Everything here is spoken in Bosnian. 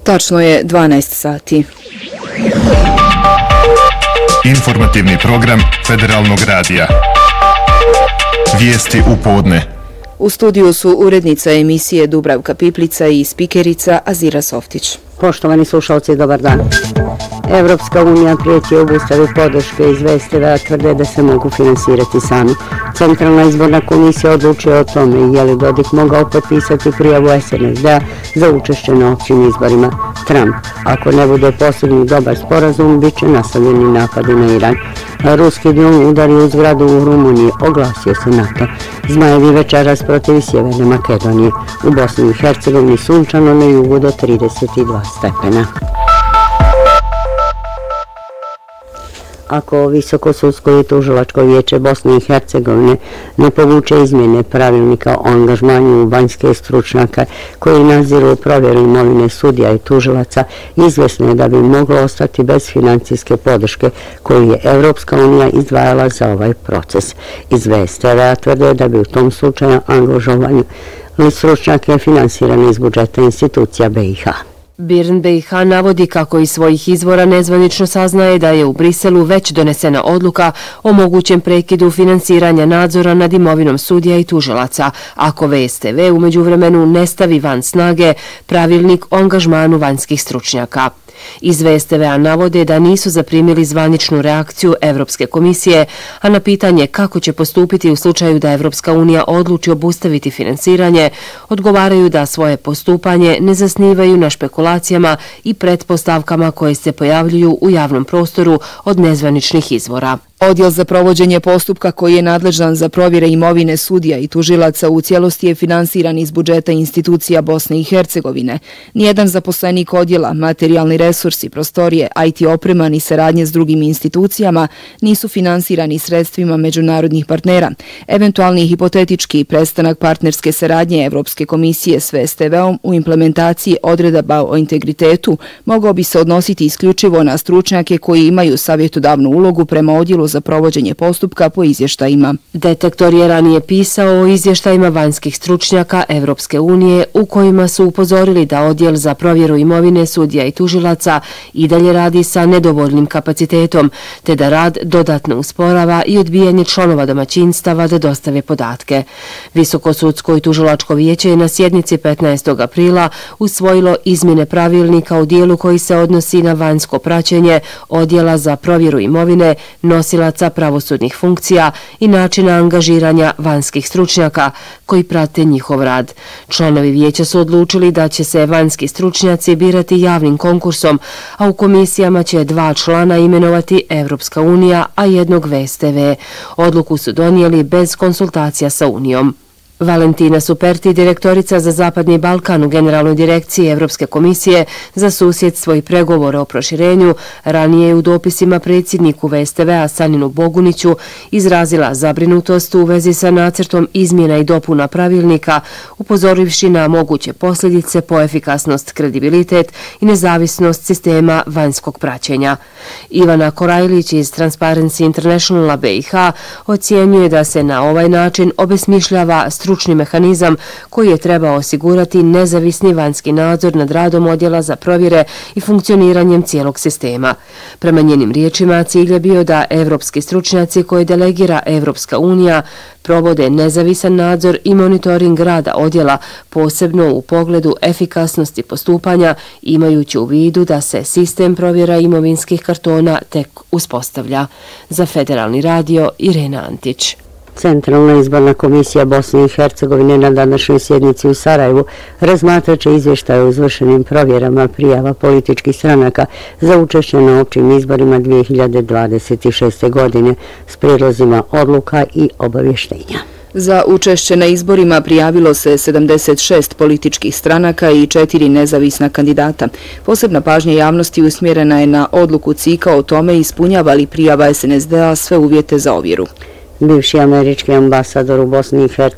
Tačno je 12 sati. Informativni program Federalnog radija. Vijesti u podne. U studiju su urednica emisije Dubravka Piplica i spikerica Azira Softić. Poštovani slušalci, dobar dan. Evropska unija prijeti obustavi podrške iz VSTV-a, tvrde da se mogu finansirati sami. Centralna izborna komisija odlučuje o tome je li Dodik mogao potpisati prijavu SNSD-a za učešće na općim izborima. Trump, ako ne bude postignut dobar sporazum, bit će nastavljeni napadi na Iran. Ruski dron udario u zgradu u Rumuniji, oglasio se NATO. Zmajevi večeras protiv Sjeverne Makedonije. U Bosni i Hercegovini sunčano, na jugu do 32 stepena. Ako Visokosudsko i tužilačko vijeće Bosne i Hercegovine ne povuče izmjene pravilnika o angažmanju vanjske stručnjaka koji nadziru provjeru imovine sudija i tužilaca, izvjesno je da bi moglo ostati bez financijske podrške koju je Evropska unija izdvajala za ovaj proces. Iz VSTV-a tvrde da bi u tom slučaju angažovanju stručnjake finansirane iz budžeta institucija BiH. BIRN BiH navodi kako iz svojih izvora nezvanično saznaje da je u Briselu već donesena odluka o mogućem prekidu finansiranja nadzora nad imovinom sudija i tužilaca, ako VSTV u međuvremenu ne stavi van snage pravilnik o angažmanu vanjskih stručnjaka. Iz VSTV-a navode da nisu zaprimili zvaničnu reakciju Evropske komisije, a na pitanje kako će postupiti u slučaju da Evropska unija odluči obustaviti finansiranje, odgovaraju da svoje postupanje ne zasnivaju na špekulacijama i pretpostavkama koje se pojavljuju u javnom prostoru od nezvaničnih izvora. Odjel za provođenje postupka koji je nadležan za provjere imovine sudija i tužilaca u cijelosti je finansiran iz budžeta institucija Bosne i Hercegovine. Nijedan zaposlenik odjela, materijalni resursi, prostorije, IT oprema ni saradnje s drugim institucijama nisu finansirani sredstvima međunarodnih partnera. Eventualni hipotetički prestanak partnerske saradnje Evropske komisije s VSTV-om u implementaciji odredaba o integritetu mogao bi se odnositi isključivo na stručnjake koji imaju savjetodavnu ulogu prema odjelu za provođenje postupka po izvještajima. Detektor je ranije pisao o izvještajima vanjskih stručnjaka Evropske unije u kojima su upozorili da odjel za provjeru imovine sudija i tužilaca i dalje radi sa nedovoljnim kapacitetom, te da rad dodatno usporava i odbijanje članova domaćinstava da dostave podatke. Visokosudsko i tužilačko vijeće je na sjednici 15. aprila usvojilo izmjene pravilnika u dijelu koji se odnosi na vanjsko praćenje odjela za provjeru imovine nosilaca pravosudnih funkcija i načina angažiranja vanjskih stručnjaka koji prate njihov rad. Članovi vijeća su odlučili da će se vanjski stručnjaci birati javnim konkursom, a u komisijama će 2 člana imenovati Evropska unija, a 1 VSTV. Odluku su donijeli bez konsultacija sa Unijom. Valentina Superti, direktorica za Zapadni Balkan u Generalnoj direkciji Evropske komisije za susjedstvo i pregovore o proširenju, ranije je u dopisima predsjedniku VSTV-a Saninu Boguniću izrazila zabrinutost u vezi sa nacrtom izmjena i dopuna pravilnika, upozorivši na moguće posljedice po efikasnost, kredibilitet i nezavisnost sistema vanjskog praćenja. Ivana Korajlić iz Transparency Internationala BiH ocjenjuje da se na ovaj način obesmišljava stručni mehanizam koji je trebao osigurati nezavisni vanjski nadzor nad radom odjela za provjere i funkcioniranjem cijelog sistema. Prema njenim riječima, cilj je bio da evropski stručnjaci koje delegira Evropska unija provode nezavisan nadzor i monitoring rada odjela, posebno u pogledu efikasnosti postupanja, imajući u vidu da se sistem provjera imovinskih kartona tek uspostavlja. Za Federalni radio, Irena Antić. Centralna izborna komisija Bosne i Hercegovine na današnjoj sjednici u Sarajevu razmatraće izvještaje o izvršenim provjerama prijava političkih stranaka za učešće na općim izborima 2026. godine s prijedlozima odluka i obavještenja. Za učešće na izborima prijavilo se 76 političkih stranaka i 4 nezavisna kandidata. Posebna pažnja javnosti usmjerena je na odluku CIK-a o tome ispunjava li prijava SNSD-a sve uvjete za ovjeru. Bivši američki ambasador u Bosni i Hercegovini